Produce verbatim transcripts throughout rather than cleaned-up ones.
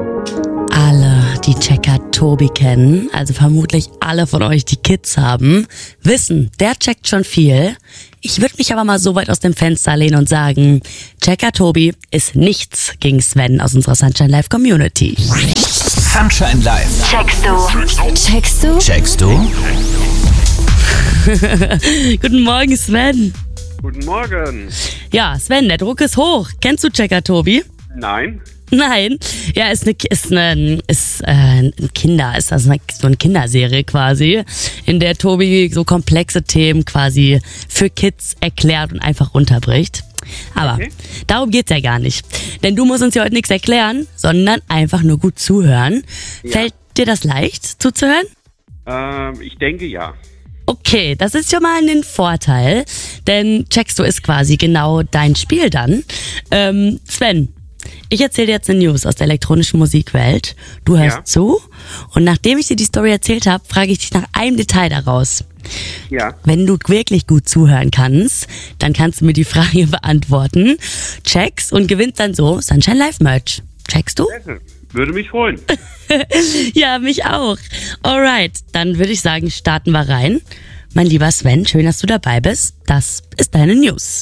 Alle, die Checker Tobi kennen, also vermutlich alle von euch, die Kids haben, wissen, der checkt schon viel. Ich würde mich aber mal so weit aus dem Fenster lehnen und sagen, Checker Tobi ist nichts gegen Sven aus unserer Sunshine Live Community. Sunshine Live. Checkst du? Checkst du? Checkst du? Guten Morgen, Sven. Guten Morgen. Ja, Sven, der Druck ist hoch. Kennst du Checker Tobi? Nein. Nein. Ja, ist eine, ist eine, ist, äh, ein Kinder, ist das eine, so eine Kinderserie quasi, in der Tobi so komplexe Themen quasi für Kids erklärt und einfach runterbricht. Aber Okay. darum geht's ja gar nicht. Denn du musst uns ja heute nichts erklären, sondern einfach nur gut zuhören. Ja. Fällt dir das leicht, zuzuhören? Ähm, ich denke ja. Okay, das ist schon mal ein Vorteil, denn Checkst du ist quasi genau dein Spiel dann. Ähm, Sven, ich erzähle dir jetzt eine News aus der elektronischen Musikwelt. Du hörst Ja. zu und nachdem ich dir die Story erzählt habe, frage ich dich nach einem Detail daraus. Ja. Wenn du wirklich gut zuhören kannst, dann kannst du mir die Frage beantworten, checkst und gewinnst dann so Sunshine Live Merch. Checkst du? Würde mich freuen. Ja, mich auch. Alright, dann würde ich sagen, starten wir rein. Mein lieber Sven, schön, dass du dabei bist. Das ist deine News.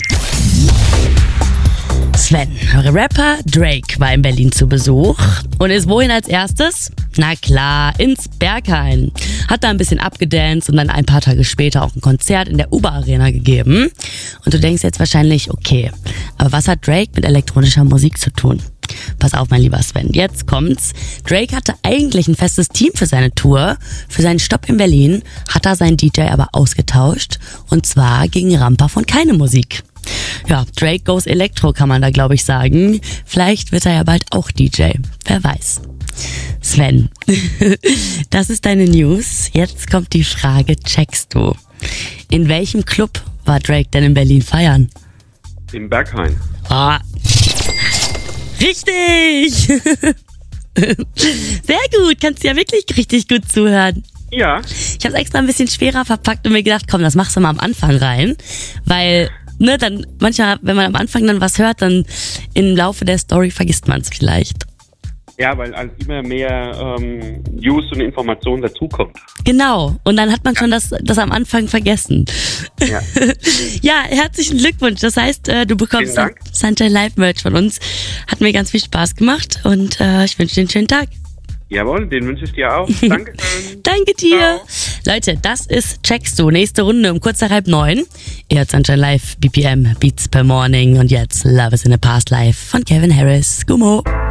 Sven, Rapper Drake war in Berlin zu Besuch und ist wohin als erstes? Na klar, ins Berghain. Hat da ein bisschen abgedanced und dann ein paar Tage später auch ein Konzert in der Uber Arena gegeben. Und du denkst jetzt wahrscheinlich, okay, aber was hat Drake mit elektronischer Musik zu tun? Pass auf, mein lieber Sven, jetzt kommt's. Drake hatte eigentlich ein festes Team für seine Tour. Für seinen Stopp in Berlin hat er seinen D J aber ausgetauscht. Und zwar gegen Rampa von Keine Musik. Ja, Drake goes Elektro, kann man da glaube ich sagen. Vielleicht wird er ja bald auch D J. Wer weiß. Sven, das ist deine News. Jetzt kommt die Frage, checkst du? In welchem Club war Drake denn in Berlin feiern? Im Berghain. Ah, richtig! Sehr gut, kannst ja wirklich richtig gut zuhören. Ja. Ich habe es extra ein bisschen schwerer verpackt und mir gedacht, komm, das machst du mal am Anfang rein, weil, ne, dann manchmal, wenn man am Anfang dann was hört, dann im Laufe der Story vergisst man es vielleicht. Ja, weil als immer mehr ähm, News und Informationen dazukommt. Genau, und dann hat man schon das, das am Anfang vergessen. Ja. Ja, herzlichen Glückwunsch. Das heißt, äh, du bekommst Vielen Dank. Sunshine Live Merch von uns. Hat mir ganz viel Spaß gemacht und äh, ich wünsche dir einen schönen Tag. Jawohl, den wünsche ich dir auch. Danke schön. Danke dir. Leute, das ist Checkst du. Nächste Runde um kurz nach halb neun. Ihr hört Sunshine Live, B P M, Beats per Morning und jetzt Love is in the Past Live von Kevin Harris. Gummo.